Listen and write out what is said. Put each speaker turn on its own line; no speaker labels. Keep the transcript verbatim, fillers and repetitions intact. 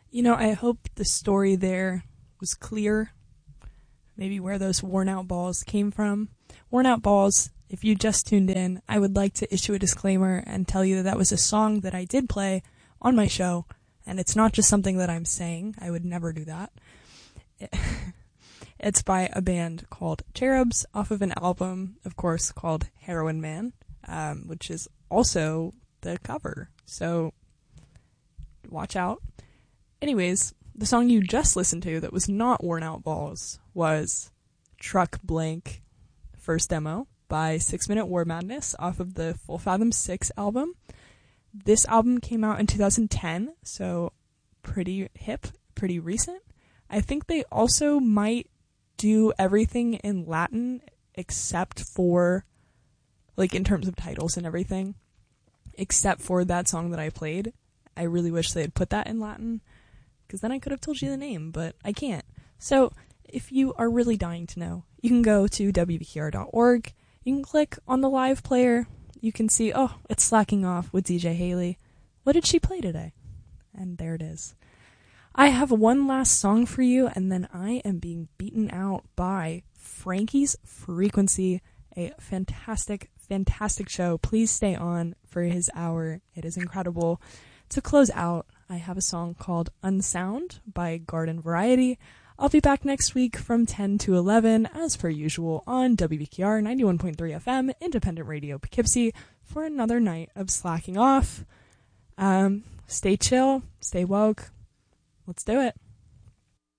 You know, I hope the story there was clear. Maybe where those worn out balls came from. Worn out balls, if you just tuned in, I would like to issue a disclaimer and tell you that that was a song that I did play on my show, and it's not just something that I'm saying. I would never do that. It's by a band called Cherubs off of an album, of course, called Heroin Man, um, which is also the cover. So watch out. Anyways, the song you just listened to that was not Worn Out Balls was Truck Blank First Demo by Six Minute War Madness off of the Full Fathom six album. This album came out in two thousand ten, so pretty hip, pretty recent. I think they also might do everything in Latin except for, like, in terms of titles and everything, except for that song that I played. I really wish they had put that in Latin, because then I could have told you the name, but I can't. So, if you are really dying to know, you can go to W B Q R dot org, you can click on the live player, you can see, oh, it's Slacking Off with D J Haley. What did she play today? And there it is. I have one last song for you, and then I am being beaten out by Frankie's Frequency, a fantastic, fantastic show. Please stay on for his hour. It is incredible. To close out, I have a song called Unsound by Garden Variety. I'll be back next week from ten to eleven, as per usual, on W B Q R ninety-one point three F M, Independent Radio Poughkeepsie, for another night of slacking off. Um, stay chill, stay woke. Let's do it.